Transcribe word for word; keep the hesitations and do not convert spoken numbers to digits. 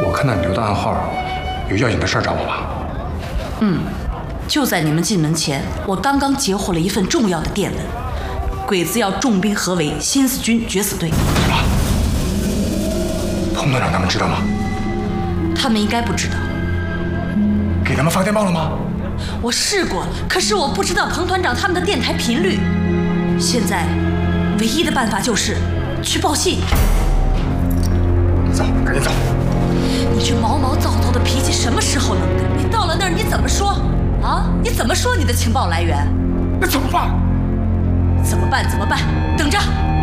我看到你留的暗号，有要紧的事儿找我吧？ 嗯，就在你们进门前，我刚刚截获了一份重要的电文，鬼子要重兵合围新四军决死队。 什么？彭团长他们知道吗？ 他们应该不知道。 给他们发电报了吗？ 我试过了，可是我不知道彭团长他们的电台频率。现在，唯一的办法就是去报信。 走，赶紧走。 你这毛毛躁躁的脾气什么时候能改？你到了那儿你怎么说？啊？你怎么说你的情报来源？ 那怎么办？ 怎么办？怎么办？等着。